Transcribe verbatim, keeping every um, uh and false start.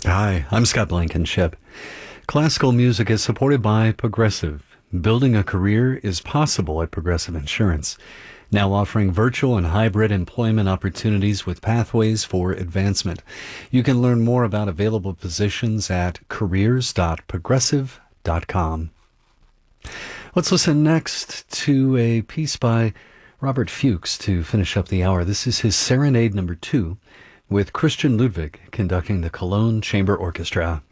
Hi, I'm Scott Blankenship. Classical music is supported by Progressive. Building a career is possible at Progressive Insurance, now offering virtual and hybrid employment opportunities with pathways for advancement. You can learn more about available positions at careers dot progressive dot com. Let's listen next to a piece by Robert Fuchs to finish up the hour. This is his Serenade number two, with Christian Ludwig conducting the Cologne Chamber Orchestra.